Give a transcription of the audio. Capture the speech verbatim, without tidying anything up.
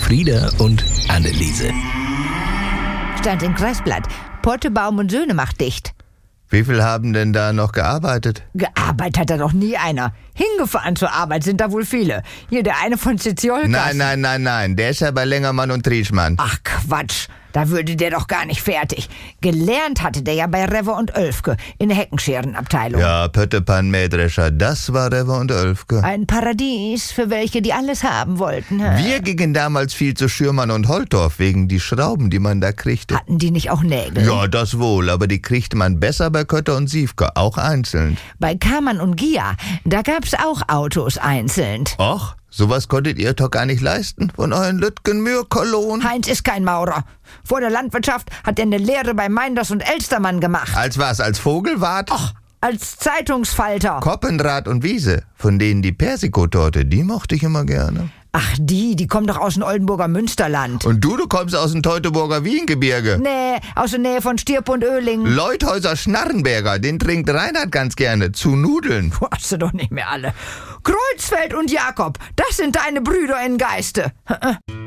Frieda und Anneliese. Stand im Kreisblatt. Pottebaum und Söhne macht dicht. Wie viel haben denn da noch gearbeitet? Gearbeitet hat da doch nie einer. Hingefahren zur Arbeit sind da wohl viele. Hier der eine von Ziziolkas. Nein, nein, nein, nein. Der ist ja bei Längermann und Trieschmann. Ach Quatsch, da würde der doch gar nicht fertig. Gelernt hatte der ja bei Rever und Oelfke in der Heckenscherenabteilung. Ja, Pöttepan Mähdrescher, das war Rever und Oelfke. Ein Paradies für welche, die alles haben wollten. hä? Wir gingen damals viel zu Schürmann und Holtorf wegen die Schrauben, die man da kriegte. Hatten die nicht auch Nägel? Ja, das wohl, aber die kriegte man besser bei Kötter und Siefke, auch einzeln. Bei Kamann und Gia, da gab's auch Autos einzeln. Och, sowas konntet ihr doch gar nicht leisten von euren Lütgen-Mühr-Kolonnen. Heinz ist kein Maurer. Vor der Landwirtschaft hat er eine Lehre bei Meinders und Elstermann gemacht. Als was, als Vogelwart? Och, als Zeitungsfalter. Koppenrad und Wiese, von denen die Persikotorte, die mochte ich immer gerne. Ach, die, die kommen doch aus dem Oldenburger Münsterland. Und du, du kommst aus dem Teutoburger Wiengebirge. Nee, aus der Nähe von Stirp und Oehling. Leuthäuser Schnarrenberger, den trinkt Reinhard ganz gerne, zu Nudeln. Du hast sie doch nicht mehr alle. Kreuzfeld und Jakob, das sind deine Brüder in Geiste.